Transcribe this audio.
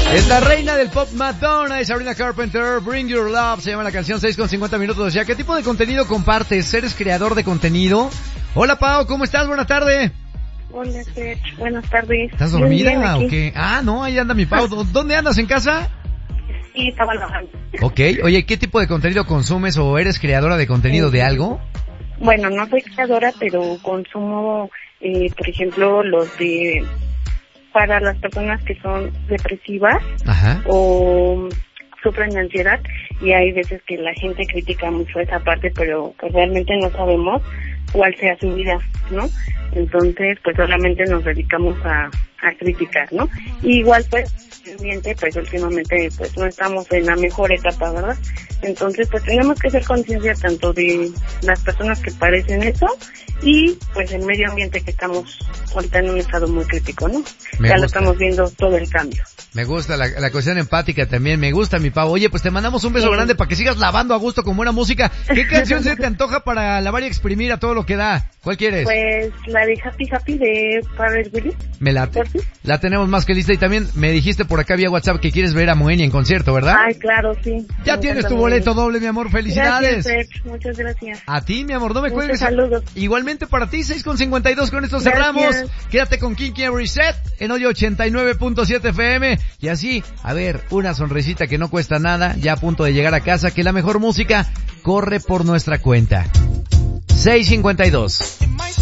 Es la reina del pop, Madonna, es Sabrina Carpenter. Bring Your Love se llama la canción, 6:50 ya. ¿Qué tipo de contenido compartes? ¿Eres creador de contenido? Hola Pao, ¿cómo estás? Buena tarde. Hola, Sergio. Buenas tardes. ¿Estás dormida o qué? Ah, no, ahí anda mi Pao. ¿Dónde andas? ¿En casa? Sí, estaba trabajando. Ok, oye, ¿qué tipo de contenido consumes o eres creadora de contenido de algo? Bueno, no soy creadora, pero consumo, por ejemplo, para las personas que son depresivas. Ajá. O sufren de ansiedad, y hay veces que la gente critica mucho esa parte, pero pues realmente no sabemos cuál sea su vida, ¿no? Entonces, pues solamente nos dedicamos a criticar, ¿no? Y igual, pues, últimamente, pues, no estamos en la mejor etapa, ¿verdad? Entonces, pues, tenemos que hacer conciencia tanto de las personas que padecen eso y, pues, el medio ambiente que estamos ahorita en un estado muy crítico, ¿no? Ya lo estamos viendo todo el cambio. Me gusta la cuestión empática también, me gusta mi Pau. Oye, pues te mandamos un beso grande para que sigas lavando a gusto con buena música. ¿Qué canción se te antoja para lavar y exprimir a todo lo que da? ¿Cuál quieres? Pues la de Happy Happy de Pharrell Williams. Me late. La tenemos más que lista, y también me dijiste por acá vía WhatsApp que quieres ver a Moenia en concierto, ¿verdad? Ay, claro, sí. Ya tienes tu boleto doble, mi amor, felicidades. Gracias, muchas gracias. A ti, mi amor, no me cuelgues. Saludos. Igualmente para ti, 6:52, con esto cerramos. Quédate con Kinky and Reset en hoy 89.7 FM, y así, a ver, una sonrisita que no cuesta nada, ya a punto de llegar a casa, que la mejor música corre por nuestra cuenta. 6:52.